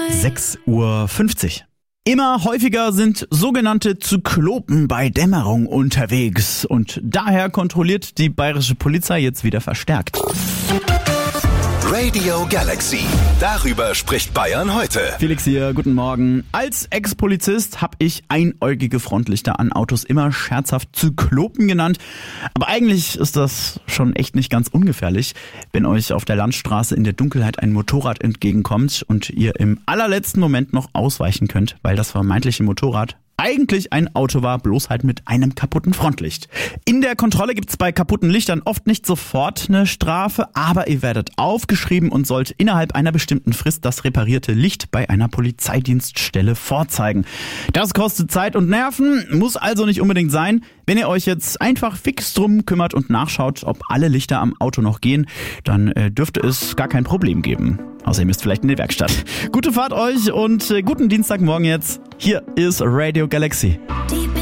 6:50 Uhr. Immer häufiger sind sogenannte Zyklopen bei Dämmerung unterwegs und daher kontrolliert die bayerische Polizei jetzt wieder verstärkt. Radio Galaxy. Darüber spricht Bayern heute. Felix hier, guten Morgen. Als Ex-Polizist habe ich einäugige Frontlichter an Autos immer scherzhaft Zyklopen genannt. Aber eigentlich ist das schon echt nicht ganz ungefährlich, wenn euch auf der Landstraße in der Dunkelheit ein Motorrad entgegenkommt und ihr im allerletzten Moment noch ausweichen könnt, weil das vermeintliche Motorrad eigentlich ein Auto war, bloß halt mit einem kaputten Frontlicht. In der Kontrolle gibt's bei kaputten Lichtern oft nicht sofort eine Strafe, aber ihr werdet aufgeschrieben und sollt innerhalb einer bestimmten Frist das reparierte Licht bei einer Polizeidienststelle vorzeigen. Das kostet Zeit und Nerven, muss also nicht unbedingt sein. Wenn ihr euch jetzt einfach fix drum kümmert und nachschaut, ob alle Lichter am Auto noch gehen, dann dürfte es gar kein Problem geben. Außer ihr müsst vielleicht in die Werkstatt. Gute Fahrt euch und guten Dienstagmorgen jetzt. Hier ist Radio Galaxy.